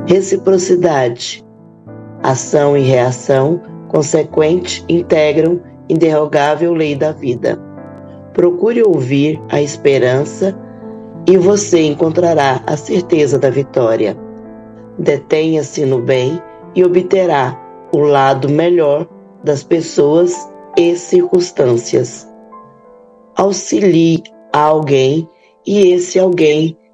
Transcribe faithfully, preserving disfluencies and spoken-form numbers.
Reciprocidade. Ação e reação consequente integram interrogável lei da vida. Procure ouvir a esperança e você encontrará a certeza da vitória. Detenha-se no bem e obterá o lado melhor das pessoas e circunstâncias. Auxilie a alguém e esse alguém